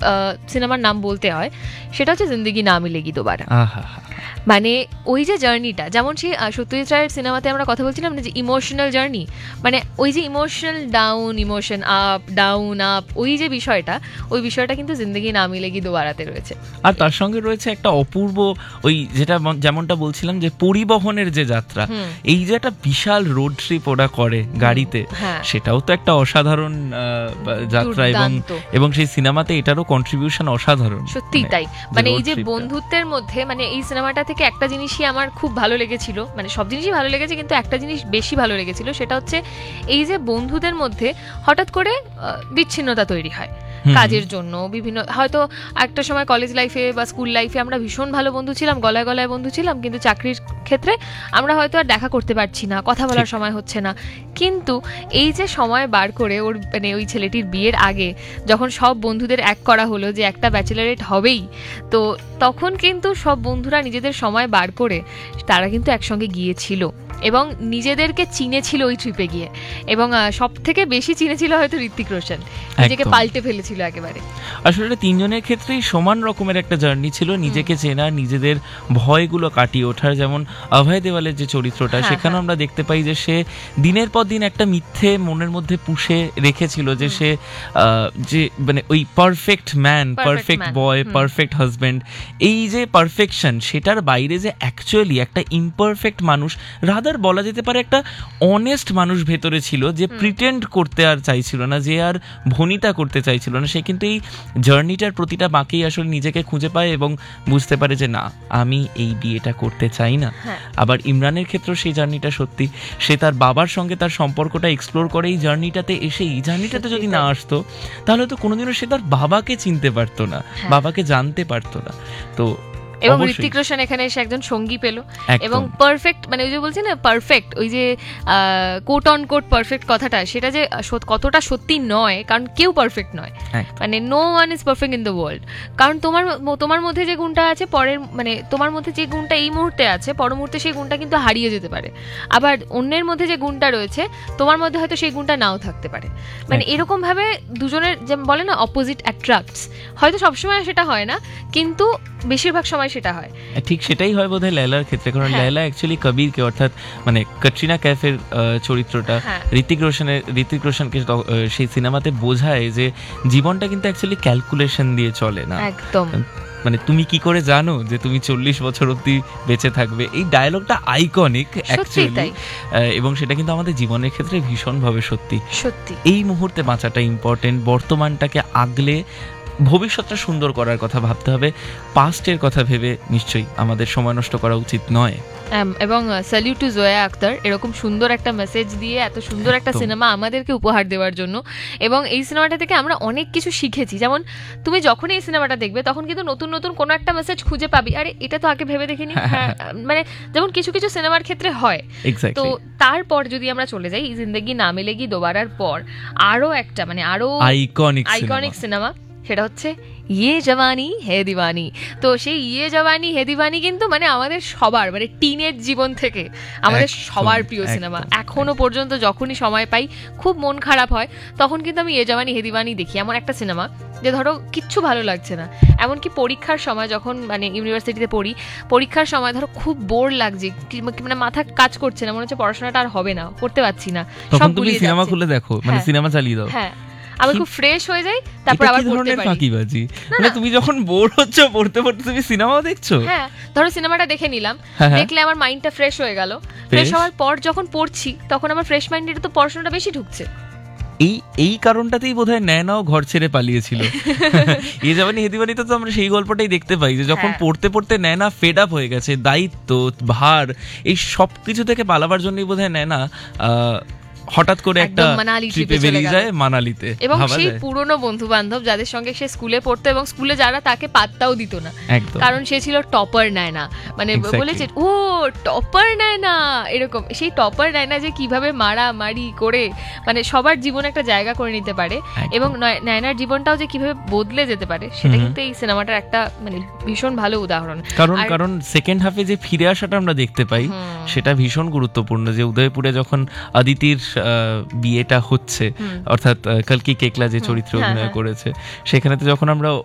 সিনেমার নাম বলতে হয়, সেটা হচ্ছে জিন্দেগি না মিলেগি দোবারা। মানে ওই যে জার্নিটা, যেমন সেই সত্যজিৎ রায়ের সিনেমাতে আমরা কথা বলছিলাম না যে ইমোশনাল জার্নি, মানে ওই যে emotional down, emotion up down up, ওই যে বিষয়টা, ওই বিষয়টা কিন্তু জিন্দেগি না মিলেগি দোবারাতে রয়েছে। আর তার সঙ্গে রয়েছে একটা অপূর্ব ওই যেটা যেমনটা বলছিলাম যে পরিবহনের যে যাত্রা, এই যে একটা বিশাল রোড ট্রিপ ওরা করে গাড়িতে, সেটাও তো একটা অসাধারণ যাত্রা, এবং সেই সিনেমাতে এটারও কন্ট্রিবিউশন অসাধারণ। সত্যি তাই, মানে এই যে বন্ধুত্বের মধ্যে, মানে এই সিনেমাটা থেকে একটা জিনিসই আমার খুব ভালো লেগেছিল, মানে সব জিনিসই ভালো লেগেছে কিন্তু একটা জিনিস বেশি ভালো লেগেছিল, সেটা হচ্ছে এই যে বন্ধুদের মধ্যে হঠাৎ করে বিচ্ছিন্নতা তৈরি হয় কাজের জন্য, বিভিন্ন হয়তো একটা সময় কলেজ লাইফে বা স্কুল লাইফে আমরা ভীষণ ভালো বন্ধু ছিলাম, গলায় গলায় বন্ধু ছিলাম, কিন্তু চাকরির ক্ষেত্রে আমরা হয়তো আর দেখা করতে পারছি না, কথা বলার সময় হচ্ছে না। কিন্তু এই যে সময় বার করে ওর, মানে ওই ছেলেটির বিয়ের আগে যখন সব বন্ধুদের এক করা হলো যে একটা ব্যাচেলারেট হবেই, তো তখন কিন্তু সব বন্ধুরা নিজেদের সময় বার করে তারা কিন্তু একসঙ্গে গিয়েছিল এবং নিজেদেরকে চিনেছিল ওই ট্রিপে গিয়ে, এবং সব থেকে বেশি চিনেছিল হয়তো ঋত্বিক রোশন, নিজেকে পাল্টে ফেলেছিল একেবারে। আসলে তিনজনের ক্ষেত্রেই সমান রকমের একটা জার্নি ছিল, নিজেকে চেনা, নিজেদের ভয়গুলো কাটিয়ে ওঠার। যেমন অভয় দেওয়ালের যে চরিত্রটা, সেখানে আমরা দেখতে পাই যে সে দিনের পর দিন একটা মিথ্যে মনের মধ্যে পুষে রেখেছিল যে সে যে মানে ওই পারফেক্ট ম্যান, পারফেক্ট বয়, পারফেক্ট হাজব্যান্ড, এই যে পারফেকশন, সেটার বাইরে যে অ্যাকচুয়ালি একটা ইমপারফেক্ট মানুষ, রাদার বলা যেতে পারে একটা অনেস্ট মানুষ ভেতরে ছিল, যে প্রিটেন্ড করতে আর চাইছিল না, যে আর ভনিতা করতে চাইছিল না। সে কিন্তু এই জার্নিটার প্রতিটা বাঁকেই আসলে নিজেকে খুঁজে পায় এবং বুঝতে পারে যে না, আমি এই বিয়েটা করতে চাই না। আবার ইমরানের ক্ষেত্রেও সেই জার্নিটা সত্যি, সে তার বাবার সঙ্গে তার সম্পর্কটা এক্সপ্লোর করে এই জার্নিটাতে এসে, এই জার্নিটাতে যদি না আসতো তাহলে তো কোনোদিনও সে তার বাবাকে চিনতে পারতো না, বাবাকে জানতে পারতো না। তো এবং ঋত্বিক রোশন এখানে এসে একজন সঙ্গী পেল, এবং পারফেক্ট, মানে ওই যে বলছি না পারফেক্ট, ওই যে কোট অন কোট পারফেক্ট কথাটা, সেটা যে কতটা সত্যি নয়, কারণ কেউ পারফেক্ট নয়, মানে no one is perfect in the world. কারণ তোমার মধ্যে যে গুণটা আছে পরের, মানে তোমার মধ্যে যে গুণটা এই মুহূর্তে আছে, পর মুহূর্তে সেই গুণটা কিন্তু হারিয়ে যেতে পারে। আবার অন্যের মধ্যে যে গুণটা রয়েছে তোমার মধ্যে হয়তো সেই গুণটা নাও থাকতে পারে। মানে এরকম ভাবে দুজনের, যেমন বলে না অপোজিট অ্যাট্রাক্টস, হয়তো সবসময় সেটা হয় না, কিন্তু বেশিরভাগ সময় সেটা হয়। ঠিক সেটাই হয় বোধহয় লায়লার ক্ষেত্রে, কারণ লায়লা অ্যাকচুয়ালি কবিরকে, অর্থাৎ মানে ক্যাটরিনা কাইফের চরিত্রটা ঋত্বিক রোশনকে সেই সিনেমাতে বোঝায় যে জীবনটা কিন্তু অ্যাকচুয়ালি ক্যালকুলেশন দিয়ে চলে না। একদম, মানে তুমি কি করে জানো যে তুমি 40 বছর অবধি বেঁচে থাকবে, এই ডায়লগটা আইকনিক অ্যাকচুয়ালি, এবং সেটা কিন্তু আমাদের জীবনের ক্ষেত্রে ভীষণভাবে সত্যি। এই মুহূর্তে বাঁচাটা ইম্পর্টেন্ট, বর্তমানটাকে আগলে ভবিষ্যৎটা সুন্দর করার কথা ভাবতে হবে, পাস্টের কথা ভেবে নিশ্চয়ই আমাদের সময় নষ্ট করা উচিত নয়। এবং স্যালিউট টু জয়া আক্তার, এরকম সুন্দর একটা মেসেজ দিয়ে এত সুন্দর একটা সিনেমা আমাদেরকে উপহার দেওয়ার জন্য। এবং এই সিনেমাটা থেকে আমরা অনেক কিছু শিখেছি, যেমন তুমি যখন এই সিনেমাটা দেখবে তখন কিন্তু নতুন নতুন কোনো একটা মেসেজ খুঁজে পাবি, আরে এটা তো আগে ভেবে দেখিনি, মানে যেমন কিছু কিছু সিনেমার ক্ষেত্রে হয়। তো তারপর যদি আমরা চলে যাই জিন্দেগি না মিলেগি দোবারার পর, আরো একটা মানে আরো আইকনিক সিনেমা, সেটা হচ্ছে ইয়ে জওয়ানি হে দিওয়ানি। তো সেই ইয়ে জওয়ানি হে দিওয়ানি কিন্তু মানে আমাদের সবার, মানে টিনেজ জীবন থেকে আমাদের সবার প্রিয় সিনেমা। এখনো পর্যন্ত যখনই সময় পাই, খুব মন খারাপ হয়, তখন কিন্তু আমি ইয়ে জওয়ানি হে দিওয়ানি দেখি। এমন একটা সিনেমা যে ধরো কিচ্ছু ভালো লাগছে না, এমনকি পরীক্ষার সময় যখন মানে ইউনিভার্সিটিতে পড়ি, পরীক্ষার সময় ধরো খুব বোর লাগছে, মানে মাথা কাজ করছে না, মনে হচ্ছে পড়াশোনাটা আর হবে না, করতে পারছি না, সব গুলিয়ে সিনেমা খুলে দেখো, মানে সিনেমা চালিয়ে দাও, আমি খুব ফ্রেশ হয়ে যাই, তারপর আবার পড়তে পারি। ফাঁকিবাজি, মানে তুমি যখন বোর হচ্ছ পড়তে পড়তে তুমি সিনেমাও দেখছো। হ্যাঁ, ধরো সিনেমাটা দেখে নিলাম, দেখলে আমার মাইন্ডটা ফ্রেশ হয়ে গেল, ফ্রেশ হওয়ার পর যখন পড়ছি তখন আমার ফ্রেশ মাইন্ডে তো পড়াশোনাটা বেশি ঢুকছে। এই কারণটাতেই বোধহয় ন্যায়নাও ঘর ছেড়ে পালিয়েছিল। এ জওয়ানি হে দিওয়ানিতে তো আমরা সেই গল্পটাই দেখতে পাই যে যখন পড়তে পড়তে ন্যায়না ফেড আপ হয়ে গেছে, দায়িত্ব ভার এই সব কিছু থেকে পালাবার জন্যই বোধহয় ন্যায়না হঠাৎ করে একটা ট্রিপে বেরিয়ে যায় মানালিতে, এবং সেই পুরনো বন্ধু বান্ধব যাদের সঙ্গে সে স্কুলে পড়তো এবং স্কুলে যারা তাকে পাত্তাও দিত না, কারণ সে ছিল টপার নায়না, মানে বলেছে ও টপার নায়না, এরকম সেই টপার নায়না যে কিভাবে মারামারি করে মানে সবার জীবনে একটা জায়গা করে নিতে পারে, এবং নায়নার জীবনটাও যে কিভাবে বদলে যেতে পারে, সেটা কিন্তু এই সিনেমাটার একটা মানে ভীষণ ভালো উদাহরণ। কারণ সেকেন্ড হাফে যে ফিরে আসাটা আমরা দেখতে পাই সেটা ভীষণ গুরুত্বপূর্ণ, যে উদয়পুরে যখন আদিতির বিয়েটা হচ্ছে, অর্থাৎ কলকি কেকলা যে চরিত্রে অভিনয় করেছে, সেখানে তো যখন আমরা